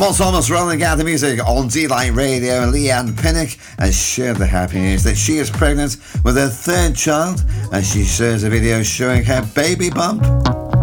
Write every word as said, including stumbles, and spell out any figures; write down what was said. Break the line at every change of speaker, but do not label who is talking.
Paul Thomas rolling out the music on D-Light Radio, and Leanne Pinnock has shared the happy news that she is pregnant with her third child, as she shares a video showing her baby bump.